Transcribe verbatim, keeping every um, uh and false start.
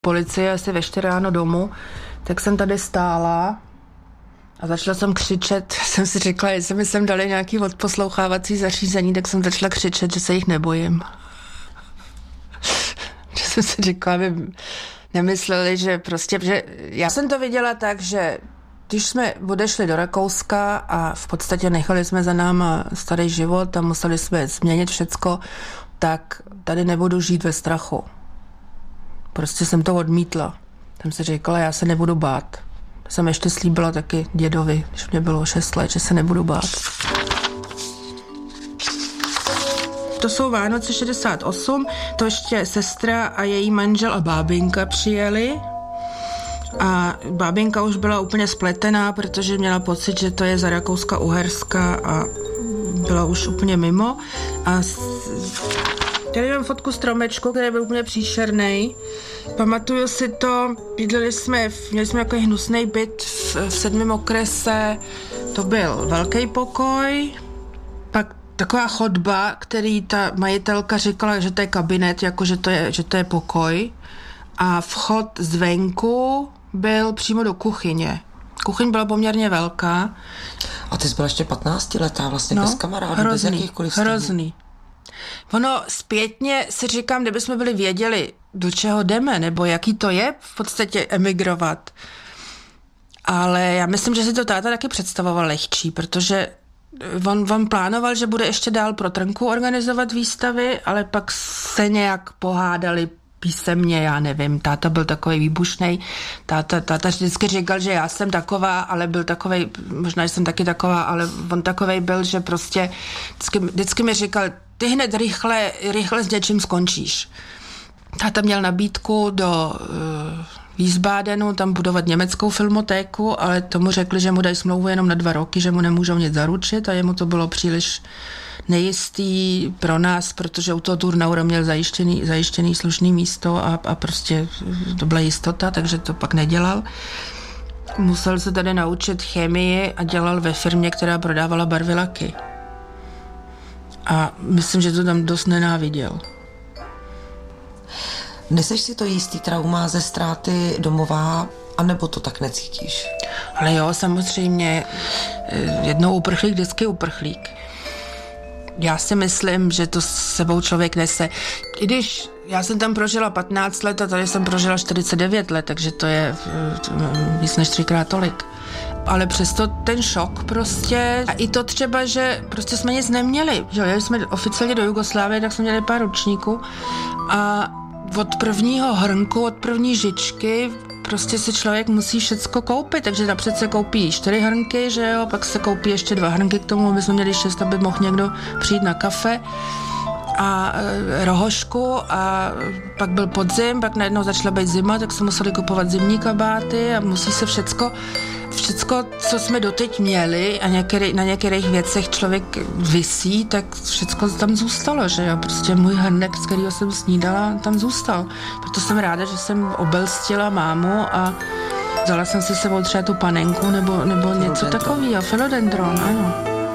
policie asi ve čtyři ráno domů, tak jsem tady stála a začala jsem křičet. Jsem si řekla, jestli mi sem dali nějaký odposlouchávací zařízení, tak jsem začala křičet, že se jich nebojím. Že jsem si řekla, aby nemysleli, že prostě, že já jsem to viděla tak, že když jsme odešli do Rakouska a v podstatě nechali jsme za náma starý život a museli jsme změnit všecko, tak tady nebudu žít ve strachu. Prostě jsem to odmítla. Tam se říkala, já se nebudu bát. Jsem ještě slíbila taky dědovi, když mě bylo šest let, že se nebudu bát. To jsou Vánoce šedesát osm, to ještě sestra a její manžel a bábinka přijeli. A bábinka už byla úplně spletená, protože měla pocit, že to je za Rakouska-Uherska a byla už úplně mimo. A tady mám fotku stromečku, který byl úplně příšernej. Pamatuju si to, bydleli jsme, měli jsme takový hnusný byt v, v sedmém okrese, to byl velký pokoj, pak taková chodba, který ta majitelka říkala, že to je kabinet, jako že to je, že to je pokoj. A vchod zvenku byl přímo do kuchyně. Kuchyň byla poměrně velká. A ty jsi byla ještě patnáctiletá, vlastně no, bez kamarádů, hrozný, bez jakýchkoliv stavů. Hrozný. Ono zpětně si říkám, kdybychom byli věděli, do čeho jdeme, nebo jaký to je v podstatě emigrovat. Ale já myslím, že si to táta taky představoval lehčí, protože on, on plánoval, že bude ještě dál pro Trnku organizovat výstavy, ale pak se nějak pohádali písemně, já nevím, táta byl takovej výbušnej, táta, táta vždycky říkal, že já jsem taková, ale byl takovej, možná, že jsem taky taková, ale on takovej byl, že prostě vždycky, vždycky mi říkal, ty hned rychle, rychle s něčím skončíš. Táta měl nabídku do uh, Wiesbadenu tam budovat německou filmotéku, ale tomu řekli, že mu dají smlouvu jenom na dva roky, že mu nemůžou nic zaručit a jemu to bylo příliš nejistý pro nás, protože u toho Turnauera měl zajištěný, zajištěný slušný místo a, a prostě to byla jistota, takže to pak nedělal. Musel se tady naučit chemii a dělal ve firmě, která prodávala barvilaky. A myslím, že to tam dost nenáviděl. Neseš si to jistý trauma ze ztráty domova, anebo to tak necítíš? Ale jo, samozřejmě. Jednou uprchlík, vždycky uprchlík. Já si myslím, že to s sebou člověk nese. I když já jsem tam prožila patnáct let a tady jsem prožila čtyřicet devět let, takže to je víc než třikrát tolik. Ale přesto ten šok prostě. A i to třeba, že prostě jsme nic neměli. Že jeli jsme oficiálně do Jugoslávie, tak jsme měli pár ročníků a od prvního hrnku, od první žičky prostě si člověk musí všecko koupit, takže napřed se koupí čtyři hrnky, že jo, pak se koupí ještě dva hrnky k tomu, aby jsme měli šest, aby mohl někdo přijít na kafe a e, rohošku a pak byl podzim, pak najednou začala být zima, tak se museli kupovat zimní kabáty a musí se všecko, všecko, co jsme doteď měli a některý, na některých věcech člověk visí, tak všecko tam zůstalo, že jo, prostě můj hrnek, z kterého jsem snídala, tam zůstal. Proto jsem ráda, že jsem obelstila mámu a vzala jsem si sebou třeba tu panenku nebo, nebo něco takového, philodendron, ano.